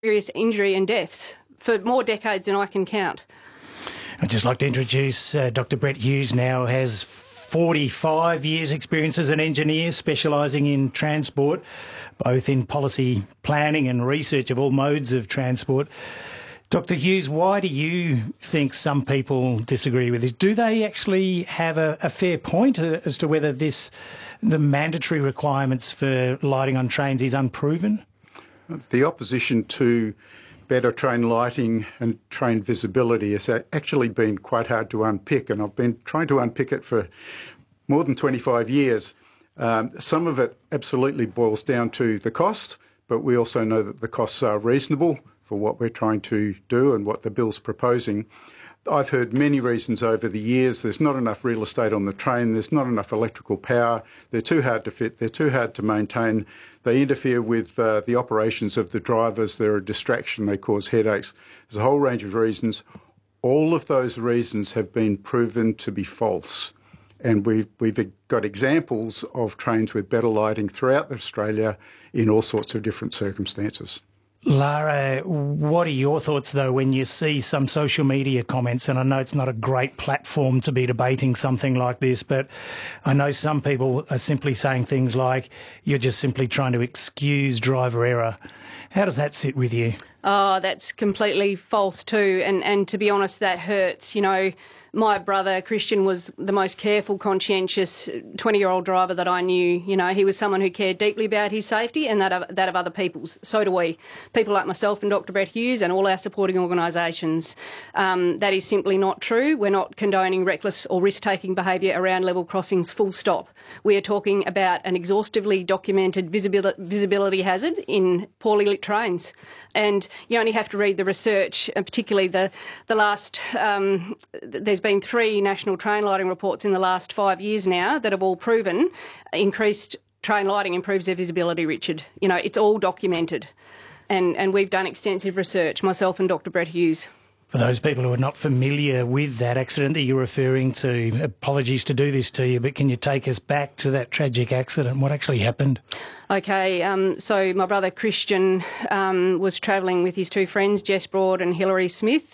serious injury and deaths for more decades than I can count. I'd just like to introduce Dr. Brett Hughes. Now has 45 years experience as an engineer specialising in transport, both in policy planning and research of all modes of transport. Dr. Hughes, why do you think some people disagree with this? Do they actually have a fair point as to whether the mandatory requirements for lighting on trains is unproven? The opposition to better train lighting and train visibility has actually been quite hard to unpick, and I've been trying to unpick it for more than 25 years. Some of it absolutely boils down to the cost, but we also know that the costs are reasonable for what we're trying to do and what the bill's proposing. I've heard many reasons over the years. There's not enough real estate on the train, there's not enough electrical power, they're too hard to fit, they're too hard to maintain, they interfere with the operations of the drivers, they're a distraction, they cause headaches. There's a whole range of reasons. All of those reasons have been proven to be false. And we've got examples of trains with better lighting throughout Australia in all sorts of different circumstances. Lara, what are your thoughts, though, when you see some social media comments? And I know it's not a great platform to be debating something like this, but I know some people are simply saying things like, you're just simply trying to excuse driver error. How does that sit with you? Oh, that's completely false too. And to be honest, that hurts. You know, my brother, Christian, was the most careful, conscientious 20-year-old driver that I knew. You know, he was someone who cared deeply about his safety and that of other people's. So do we. People like myself and Dr. Brett Hughes and all our supporting organisations. That is simply not true. We're not condoning reckless or risk-taking behaviour around level crossings, full stop. We are talking about an exhaustively documented visibility hazard in poorly lit trains. And you only have to read the research, particularly the last, there's been 3 national train lighting reports in the last 5 years now that have all proven increased train lighting improves their visibility, Richard. You know, it's all documented. And we've done extensive research, myself and Dr. Brett Hughes. For those people who are not familiar with that accident that you're referring to, apologies to do this to you, but can you take us back to that tragic accident? What actually happened? Okay, so my brother Christian was travelling with his 2 friends, Jess Broad and Hilary Smith,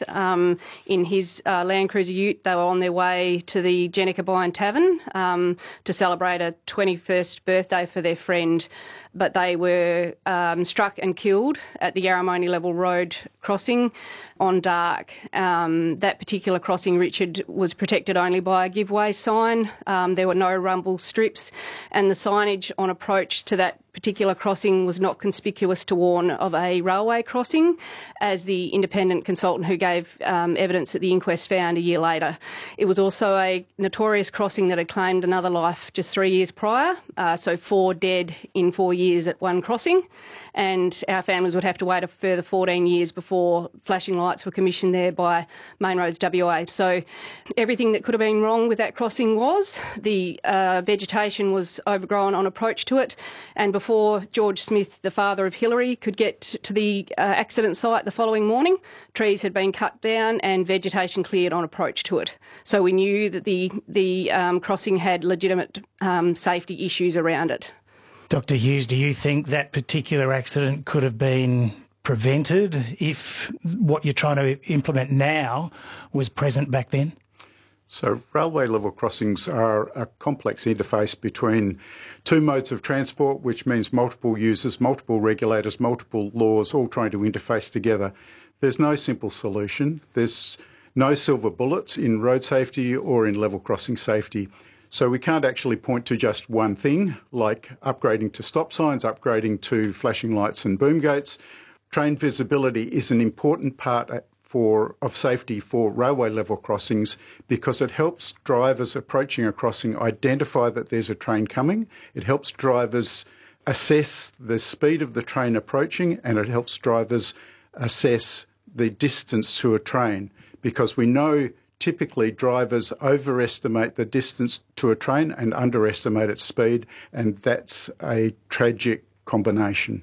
in his Land Cruiser ute. They were on their way to the Jenica Byron Tavern to celebrate a 21st birthday for their friend, but they were struck and killed at the Yarramoni Level Road crossing on dark. That particular crossing, Richard, was protected only by a give-way sign. There were no rumble strips, and the signage on approach to that particular crossing was not conspicuous to warn of a railway crossing, as the independent consultant who gave evidence at the inquest found a year later. It was also a notorious crossing that had claimed another life just 3 years prior, so 4 dead in 4 years at one crossing, and our families would have to wait a further 14 years before flashing lights were commissioned there by Main Roads WA. So everything that could have been wrong with that crossing was. The vegetation was overgrown on approach to it, and before George Smith, the father of Hilary, could get to the accident site the following morning, trees had been cut down and vegetation cleared on approach to it. So we knew that the crossing had legitimate safety issues around it. Dr. Hughes, do you think that particular accident could have been prevented if what you're trying to implement now was present back then? So railway level crossings are a complex interface between 2 modes of transport, which means multiple users, multiple regulators, multiple laws, all trying to interface together. There's no simple solution. There's no silver bullets in road safety or in level crossing safety. So we can't actually point to just one thing, like upgrading to stop signs, upgrading to flashing lights and boom gates. Train visibility is an important part of safety for railway level crossings because it helps drivers approaching a crossing identify that there's a train coming. It helps drivers assess the speed of the train approaching, and it helps drivers assess the distance to a train, because we know typically drivers overestimate the distance to a train and underestimate its speed, and that's a tragic combination.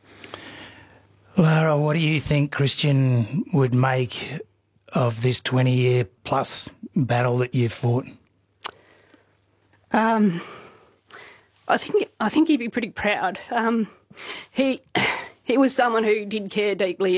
Lara, what do you think Christian would make of this 20-year plus battle that you've fought? I think he'd be pretty proud. He was someone who did care deeply